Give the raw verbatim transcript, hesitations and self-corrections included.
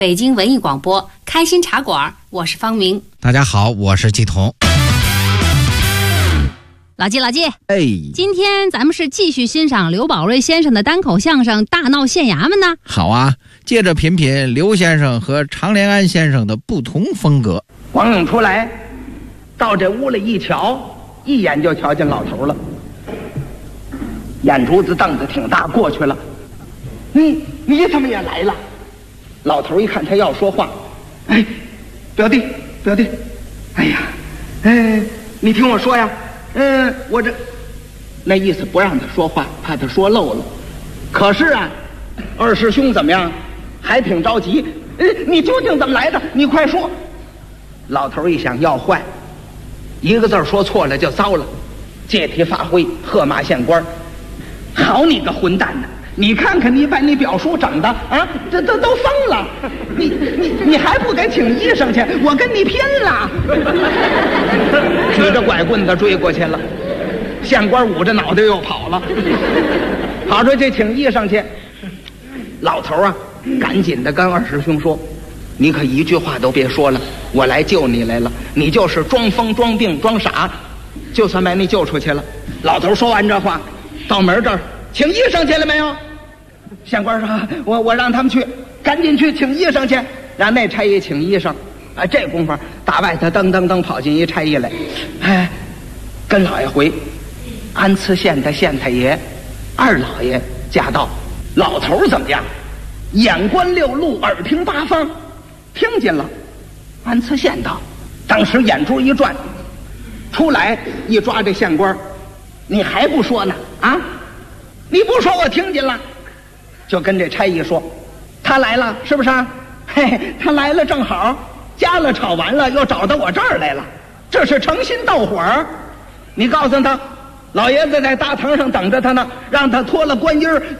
北京文艺广播开心茶馆，我是方明。 大家好，我是季彤。 老季，老季， 哎， 今天咱们是继续欣赏刘宝瑞先生的单口相声《大闹县衙门》呢。 好啊，接着品品刘先生和常连安先生的不同风格。 王勇出来，到这屋里一瞧，一眼就瞧见老头了，眼珠子瞪得挺大，过去了。你你怎么也来了？老头一看他要说话，哎，表弟表弟，哎呀，哎，你听我说呀，嗯、呃，我这那意思不让他说话，怕他说漏了。可是啊，二师兄怎么样？还挺着急。呃，你究竟怎么来的？你快说。老头一想要坏，一个字说错了就糟了，借题发挥，喝骂县官。好你个混蛋呢！你看看你把你表叔整的啊，这这都疯了！你你你还不给请医生去？我跟你拼了！举着拐棍子追过去了，县官捂着脑袋又跑了，跑出去请医生去。老头啊，赶紧的跟二师兄说：“你可一句话都别说了，我来救你来了。你就是装疯装病装傻，就算把你救出去了。”老头说完这话，到门这儿。请医生去了没有？县官说：“我我让他们去，赶紧去请医生去。”让那差役请医生。啊，这功夫大外头噔噔噔跑进一差役来，哎，跟老爷回，安慈县的县太爷二老爷驾到。老头怎么样？眼观六路，耳听八方，听见了。安慈县到，当时眼珠一转，出来一抓这县官，你还不说呢？啊？你不说我听见了，就跟这差役说，他来了是不是？嘿，他来了正好，加了炒完了又找到我这儿来了，这是诚心斗火儿。你告诉他，老爷子在大堂上等着他呢，让他脱了官衣